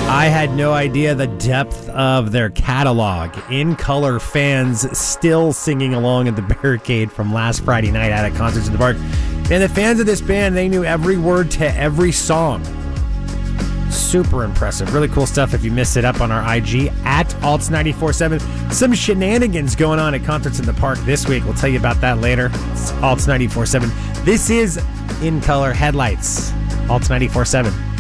I had no idea the depth of their catalog. In Color fans still singing along at the barricade from last Friday night at Concerts in the Park. And the fans of this band, they knew every word to every song. Super impressive. Really cool stuff. If you missed it, up on our IG at Alts947. Some shenanigans going on at Concerts in the Park this week. We'll tell you about that later. It's Alts947. This is In Color Headlights. Alts947.